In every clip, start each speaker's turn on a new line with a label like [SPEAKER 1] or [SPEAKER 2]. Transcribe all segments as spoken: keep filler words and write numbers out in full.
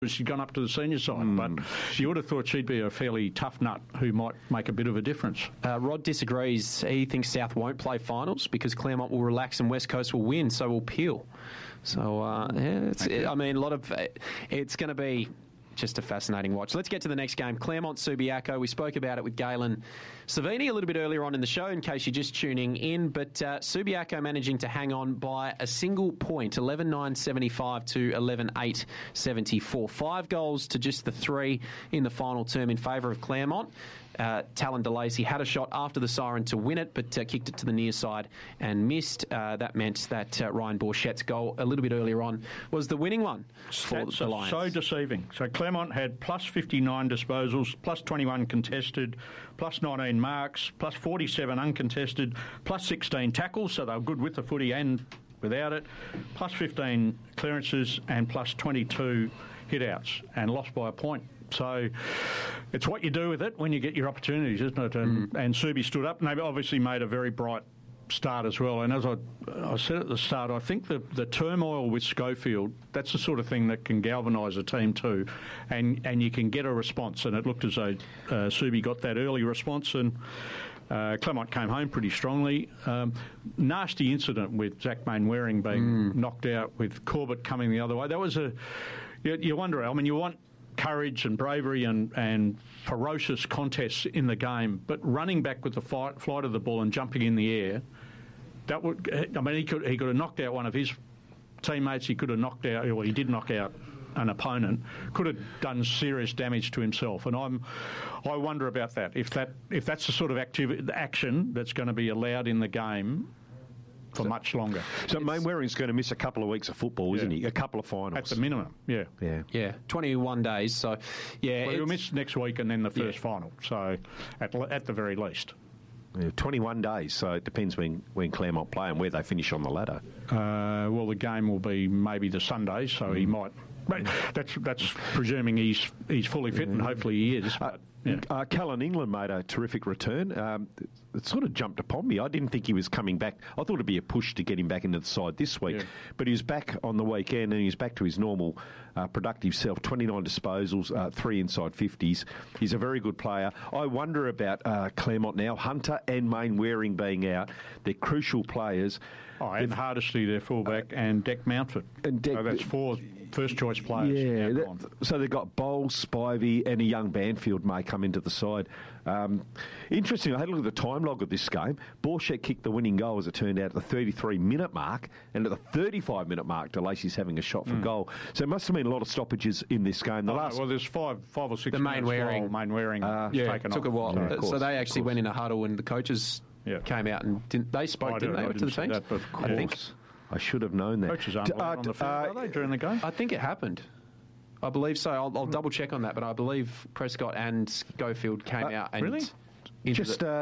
[SPEAKER 1] She'd gone up to the senior side, mm. but you would have thought she'd be a fairly tough nut who might make a bit of a difference.
[SPEAKER 2] Uh, Rod disagrees. He thinks South won't play finals because Claremont will relax and West Coast will win, so will Peel. So, uh, yeah, it's, okay. I mean, a lot of it's going to be just a fascinating watch. Let's get to the next game. Claremont-Subiaco. We spoke about it with Galen Savini a little bit earlier on in the show, in case you're just tuning in. But uh, Subiaco managing to hang on by a single point, eleven nine seventy-five to eleven eight seventy-four. Five goals to just the three in the final term in favour of Claremont. Uh, Talon DeLacy had a shot after the siren to win it, but uh, kicked it to the near side and missed. Uh, that meant that uh, Ryan Borchette's goal a little bit earlier on was the winning one for
[SPEAKER 1] That's
[SPEAKER 2] the Lions.
[SPEAKER 1] So deceiving. So Claremont had plus fifty-nine disposals, plus twenty-one contested, plus nineteen marks, plus forty-seven uncontested, plus sixteen tackles, so they were good with the footy and without it, plus fifteen clearances and plus twenty-two hit-outs, and lost by a point. So it's what you do with it when you get your opportunities, isn't it? And, mm. and Subi stood up, and they obviously made a very bright start as well. And as I, I said at the start, I think the, the turmoil with Schofield, that's the sort of thing that can galvanise a team too, and, and you can get a response. And it looked as though uh, Subi got that early response, and uh, Claremont came home pretty strongly. Um, nasty incident with Zach Mainwaring being mm. knocked out, with Corbett coming the other way. That was a... You, you wonder, I mean, you want courage and bravery and, and ferocious contests in the game, but running back with the fight, flight of the ball and jumping in the air, that would, I mean, he could he could have knocked out one of his teammates, he could have knocked out, or he did knock out an opponent, could have done serious damage to himself. And I'm, I wonder about that. If that if that's the sort of activity, action that's going to be allowed in the game for so, much longer.
[SPEAKER 3] So Mainwaring's going to miss a couple of weeks of football, isn't yeah. he? A couple of finals.
[SPEAKER 1] At the minimum, yeah.
[SPEAKER 3] Yeah,
[SPEAKER 2] yeah. twenty-one days, so, yeah.
[SPEAKER 1] Well, he'll miss next week and then the first yeah. final, so at, at the very least.
[SPEAKER 3] Yeah, twenty-one days, so it depends when, when Claremont play and where they finish on the ladder.
[SPEAKER 1] Uh, well, the game will be maybe the Sunday, so mm. he might... That's that's presuming he's he's fully fit, and hopefully he is. But,
[SPEAKER 3] uh,
[SPEAKER 1] yeah.
[SPEAKER 3] uh, Callan England made a terrific return. Um, it sort of jumped upon me. I didn't think he was coming back. I thought it'd be a push to get him back into the side this week, yeah. but he was back on the weekend, and he was back to his normal uh, productive self. twenty-nine disposals, uh, three inside fifties. He's a very good player. I wonder about uh, Claremont now. Hunter and Mainwaring being out, they're crucial players.
[SPEAKER 1] Oh, and Hardesty, their fullback, uh, and Deck Mountford. And Deck, so that's four first choice players.
[SPEAKER 3] Yeah, that, so they've got Bowles, Spivey, and a young Banfield may come into the side. Um, interesting, I had a look at the time log of this game. Borchett kicked the winning goal, as it turned out, at the thirty-three minute mark, and at the thirty-five minute mark, DeLacy's having a shot for mm. goal. So it must have been a lot of stoppages in this game. The
[SPEAKER 1] oh,
[SPEAKER 3] last
[SPEAKER 1] no, well, there's five, five or six.
[SPEAKER 2] The Mainwaring,
[SPEAKER 1] Mainwaring,
[SPEAKER 2] uh, yeah,
[SPEAKER 1] taken
[SPEAKER 2] took
[SPEAKER 1] off.
[SPEAKER 2] a while.
[SPEAKER 1] Yeah,
[SPEAKER 2] so they actually went in a huddle, and the coaches yeah. came out and didn't, they spoke,
[SPEAKER 1] oh,
[SPEAKER 2] didn't they,
[SPEAKER 1] I
[SPEAKER 2] to
[SPEAKER 1] didn't
[SPEAKER 2] the teams?
[SPEAKER 1] That, but
[SPEAKER 2] I think.
[SPEAKER 3] I should have known that.
[SPEAKER 1] Coaches aren't uh, on the field, uh, are they, during the game?
[SPEAKER 2] I think it happened. I believe so. I'll, I'll double check on that, but I believe Prescott and Schofield came
[SPEAKER 1] uh,
[SPEAKER 2] out and
[SPEAKER 1] really
[SPEAKER 3] just
[SPEAKER 2] the,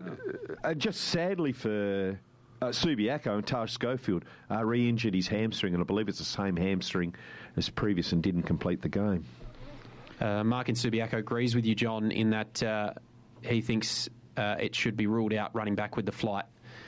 [SPEAKER 3] uh, uh, just sadly for uh, Subiaco and Taj Schofield uh, re-injured his hamstring, and I believe it's the same hamstring as previous and didn't complete the game.
[SPEAKER 2] Uh, Mark in Subiaco agrees with you, John, in that uh, he thinks uh, it should be ruled out running back with the flight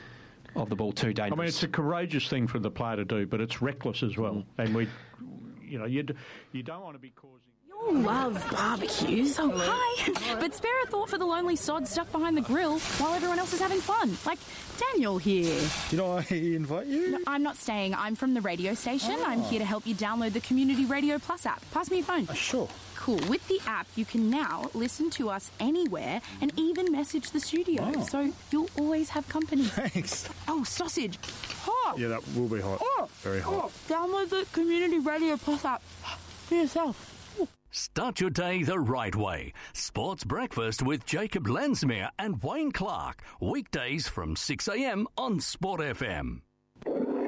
[SPEAKER 2] of the ball too dangerous.
[SPEAKER 1] I mean, it's a courageous thing for the player to do, but it's reckless as well. Mm. And we, you know, you you don't want to be causing.
[SPEAKER 4] You'll love barbecues. Oh, hi. But spare a thought for the lonely sod stuck behind the grill while everyone else is having fun. Like Daniel here.
[SPEAKER 5] Did I invite you?
[SPEAKER 4] No, I'm not staying. I'm from the radio station. Oh. I'm here to help you download the Community Radio Plus app. Pass me your phone.
[SPEAKER 5] Uh, sure.
[SPEAKER 4] Cool. With the app, you can now listen to us anywhere and even message the studio. Oh. So you'll always have company.
[SPEAKER 5] Thanks.
[SPEAKER 4] Oh, sausage. Hot.
[SPEAKER 5] Yeah, that will be hot.
[SPEAKER 4] Oh.
[SPEAKER 5] Very hot.
[SPEAKER 4] Oh. Download the Community Radio Plus app for yourself.
[SPEAKER 6] Start your day the right way. Sports Breakfast with Jacob Lensmere and Wayne Clark. Weekdays from six a.m. on Sport F M.